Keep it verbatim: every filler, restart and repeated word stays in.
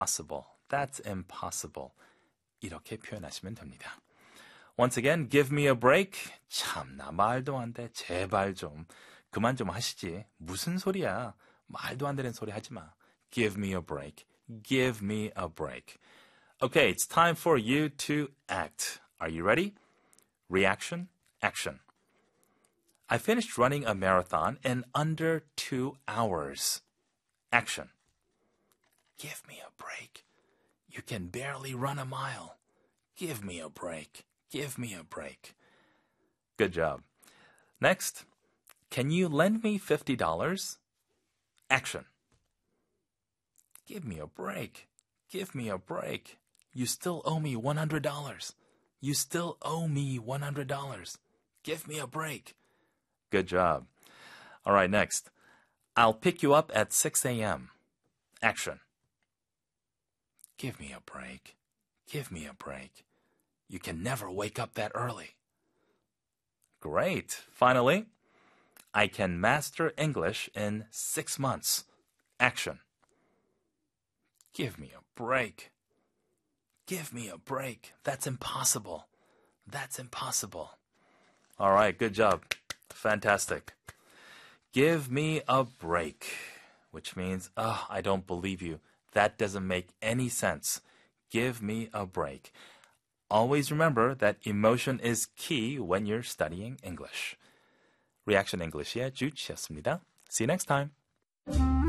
impossible. That's impossible. 이렇게 표현하시면 됩니다. Once again, give me a break. 참나 말도 안 돼. 제발 좀 그만 좀 하시지. 무슨 소리야. 말도 안 되는 소리 하지 마. Give me a break. Give me a break. Okay, it's time for you to act. Are you ready? Reaction, action. I finished running a marathon in under two hours. Action. Give me a break. You can barely run a mile. Give me a break. Give me a break. Good job. Next, can you lend me fifty dollars? Action. Give me a break. Give me a break. You still owe me one hundred dollars. You still owe me one hundred dollars. Give me a break. Good job. All right, next. I'll pick you up at six a.m. Action. Give me a break. Give me a break. You can never wake up that early. Great. Finally, I can master English in six months. Action. Give me a break. Give me a break. That's impossible. That's impossible. All right, good job. Fantastic. Give me a break, which means, oh, I don't believe you. That doesn't make any sense. Give me a break. Always remember that emotion is key when you're studying English. Reaction English의 주치였습니다. See you next time.